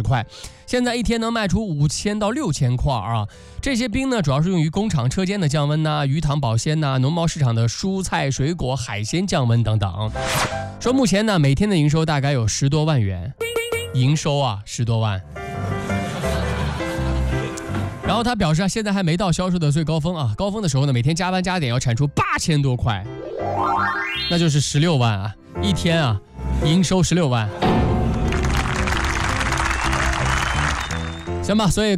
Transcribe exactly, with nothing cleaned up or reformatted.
块，现在一天能卖出五千到六千块啊。这些冰呢，主要是用于工厂车间的降温呐、鱼塘保鲜呐、农贸市场的蔬菜、水果、海鲜降温等等。说目前呢，每天的营收大概有十多万元，营收啊十多万。然后他表示啊，现在还没到销售的最高峰啊，高峰的时候呢，每天加班加点要产出八千多块，那就是十六万啊，一天啊，营收十六万。行吧，所以